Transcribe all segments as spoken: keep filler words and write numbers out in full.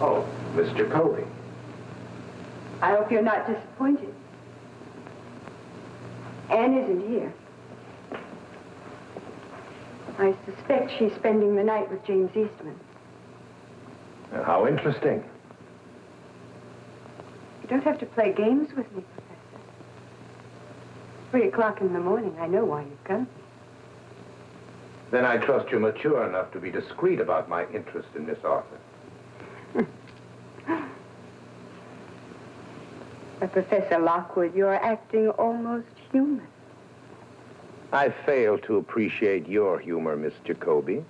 Oh, Miss Jacoby. I hope you're not disappointed. Anne isn't here. I suspect she's spending the night with James Eastman. Uh, how interesting. You don't have to play games with me, Professor. Three o'clock in the morning, I know why you've come. Then I trust you're mature enough to be discreet about my interest in Miss Arthur. But Professor Lockwood, you're acting almost human. I fail to appreciate your humor, Miss Jacoby.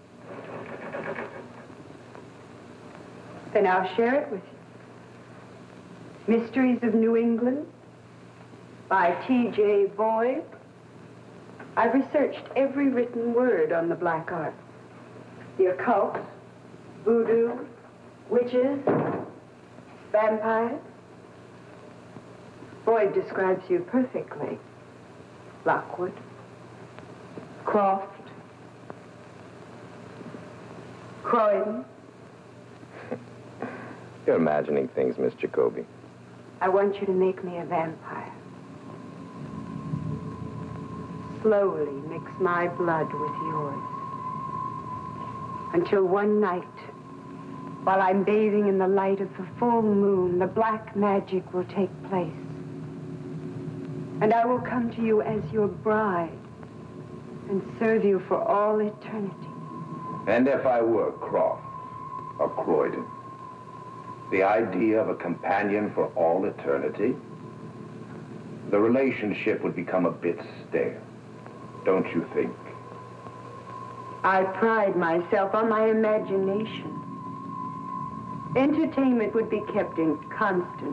Then I'll share it with you. Mysteries of New England by T J Boyd. I've researched every written word on the black art. The occult, voodoo, witches, vampires. Boyd describes you perfectly. Lockwood, Croft, Croydon. You're imagining things, Miss Jacoby. I want you to make me a vampire. Slowly mix my blood with yours. Until one night, while I'm bathing in the light of the full moon, the black magic will take place. And I will come to you as your bride and serve you for all eternity. And if I were Croft or Croydon, the idea of a companion for all eternity, the relationship would become a bit stale, don't you think? I pride myself on my imagination. Entertainment would be kept in constant